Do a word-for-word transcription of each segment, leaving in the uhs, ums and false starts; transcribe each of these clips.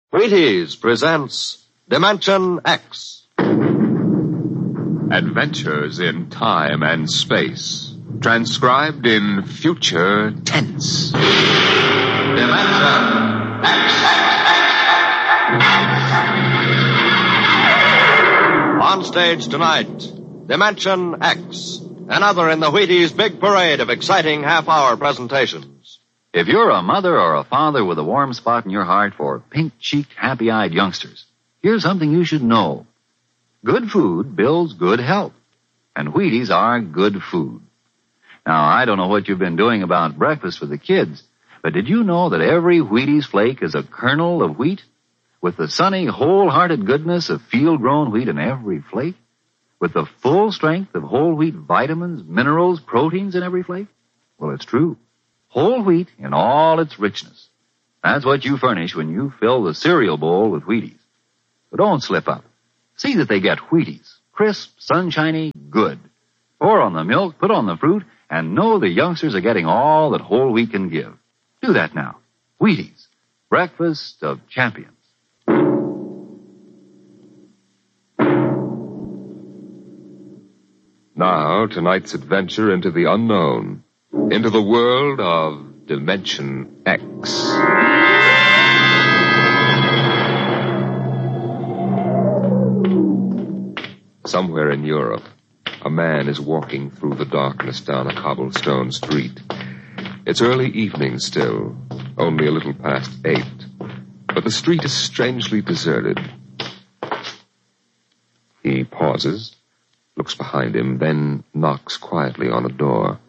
Wheaties presents Dimension X. Adventures in time and space, transcribed in future tense. Dimension X. On stage tonight, Dimension X. Another in the Wheaties' big parade of exciting half-hour presentations. If you're a mother or a father with a warm spot in your heart for pink-cheeked, happy-eyed youngsters, here's something you should know. Good food builds good health, and Wheaties are good food. Now, I don't know what you've been doing about breakfast for the kids, but did you know that every Wheaties flake is a kernel of wheat? With the sunny, wholehearted goodness of field-grown wheat in every flake? With the full strength of whole wheat vitamins, minerals, proteins in every flake? Well, it's true. Whole wheat in all its richness. That's what you furnish when you fill the cereal bowl with Wheaties. But don't slip up. See that they get Wheaties. Crisp, sunshiny, good. Pour on the milk, put on the fruit, and know the youngsters are getting all that whole wheat can give. Do that now. Wheaties. Breakfast of champions. Now, tonight's adventure into the unknown, into the world of Dimension X. Somewhere in Europe, a man is walking through the darkness down a cobblestone street. It's early evening still, only a little past eight, but the street is strangely deserted. He pauses, looks behind him, then knocks quietly on a door.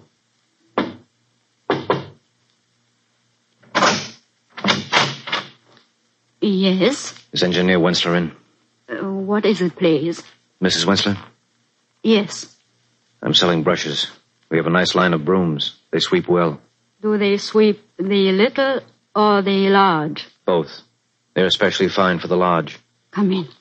Yes? Is Engineer Wensler in? Uh, what is it, please? Missus Wensler? Yes. I'm selling brushes. We have a nice line of brooms. They sweep well. Do they sweep the little or the large? Both. They're especially fine for the large. Come in.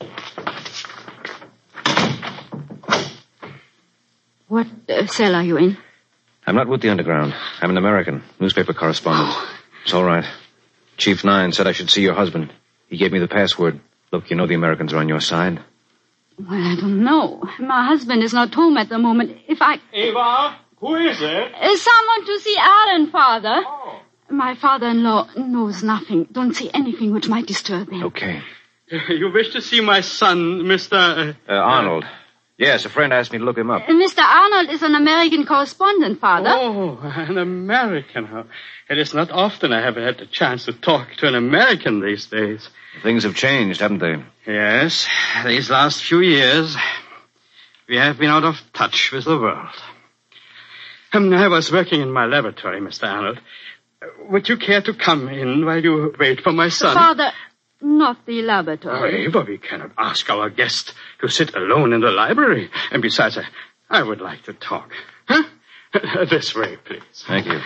What uh, cell are you in? I'm not with the Underground. I'm an American, newspaper correspondent. Oh. It's all right. Chief Nine said I should see your husband. He gave me the password. Look, you know the Americans are on your side. Well, I don't know. My husband is not home at the moment. If I... Eva, who is it? Uh, someone to see Alan, Father. Oh. My father-in-law knows nothing. Don't say anything which might disturb him. Okay. You wish to see my son, Mister Uh, Uh, Arnold. Yes, a friend asked me to look him up. Uh, Mister Arnold is an American correspondent, Father. Oh, an American. Huh? It is not often I have had the chance to talk to an American these days. Things have changed, haven't they? Yes, these last few years, we have been out of touch with the world. Um, I was working in my laboratory, Mister Arnold. Would you care to come in while you wait for my son? Father, not the Oh, laboratory. Eva, we cannot ask our guest to sit alone in the library. And besides, I, I would like to talk. Huh? This way, please. Thank you.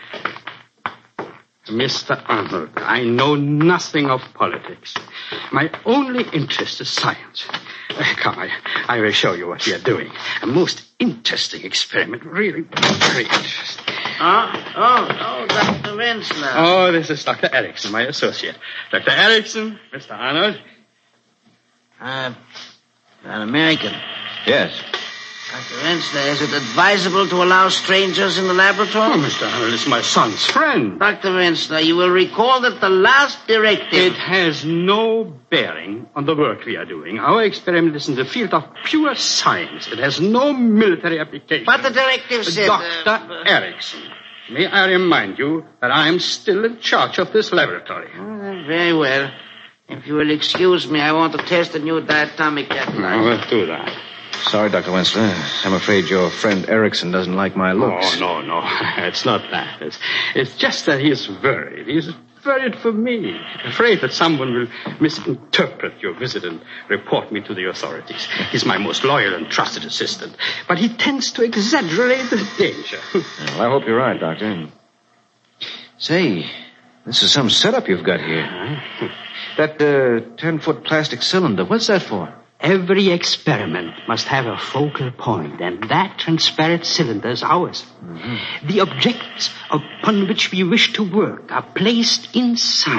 Mister Arnold, I know nothing of politics. My only interest is science. Uh, come, I, I will show you what we are doing. A most interesting experiment. Really very interesting. Oh, oh, oh, Doctor Wensler. Oh, this is Doctor Erickson, my associate. Doctor Erickson, Mister Arnold. Uh, an American. Yes. Doctor Wensler, is it advisable to allow strangers in the laboratory? Oh, Mister Arnold is my son's friend. Doctor Wensler, you will recall that the last directive... It has no bearing on the work we are doing. Our experiment is in the field of pure science. It has no military application. But the directive said... Doctor Uh, Erickson, may I remind you that I am still in charge of this laboratory. uh, very well. If you will excuse me, I want to test a new diatomic catalyzer. I will do that. Sorry, Doctor Wensler. I'm afraid your friend Erickson doesn't like my looks. Oh, no, no. It's not that. It's, it's just that he is worried. He is worried for me. Afraid that someone will misinterpret your visit and report me to the authorities. He's my most loyal and trusted assistant. But he tends to exaggerate the danger. Well, I hope you're right, Doctor. Say, this is some setup you've got here. That uh, ten-foot plastic cylinder, what's that for? Every experiment must have a focal point, and that transparent cylinder is ours. Mm-hmm. The objects upon which we wish to work are placed inside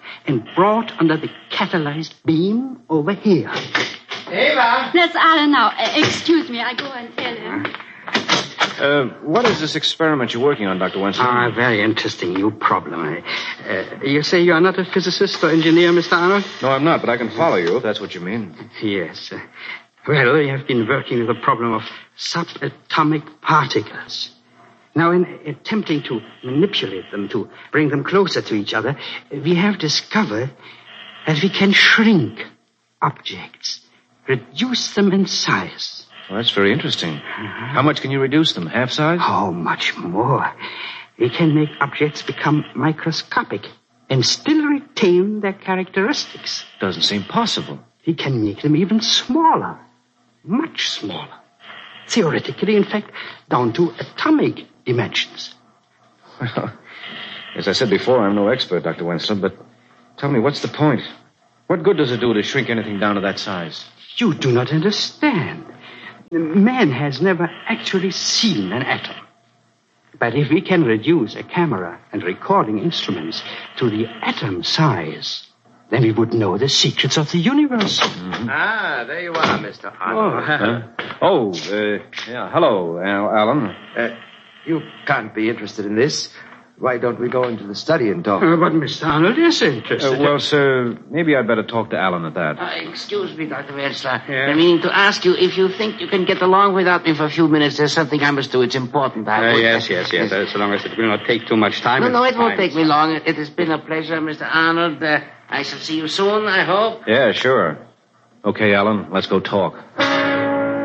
and brought under the catalyzed beam over here. Eva! That's Alan now. Uh, excuse me, I go and tell him. Uh, what is this experiment you're working on, Doctor Wenzel? Ah, very interesting new problem. Uh, you say you are not a physicist or engineer, Mister Arnold? No, I'm not, but I can follow you, if that's what you mean. Yes. Uh, well, we have been working with the problem of subatomic particles. Now, in attempting to manipulate them, to bring them closer to each other, we have discovered that we can shrink objects, reduce them in size. Well, that's very interesting. Uh-huh. How much can you reduce them? Half size? Oh, much more. We can make objects become microscopic and still retain their characteristics. Doesn't seem possible. We can make them even smaller, much smaller. Theoretically, in fact, down to atomic dimensions. Well, as I said before, I'm no expert, Doctor Wenzel, but tell me, what's the point? What good does it do to shrink anything down to that size? You do not understand. Man has never actually seen an atom. But if we can reduce a camera and recording instruments to the atom size, then we would know the secrets of the universe. Mm-hmm. Ah, there you are, Mister Arnold. Oh, uh, oh uh, yeah, hello, Al- Alan. Uh, you can't be interested in this. Why don't we go into the study and talk? Uh, but Mister Arnold is interested. Uh, well, sir, maybe I'd better talk to Alan at that. Uh, excuse me, Doctor Wenzel. Yeah? I'm meaning to ask you if you think you can get along without me for a few minutes. There's something I must do. It's important. I Uh, would- yes, yes, yes. Uh, so long as it will not take too much time. No, no, it's it won't fine. take me long. It has been a pleasure, Mister Arnold. Uh, I shall see you soon, I hope. Yeah, sure. Okay, Alan, let's go talk.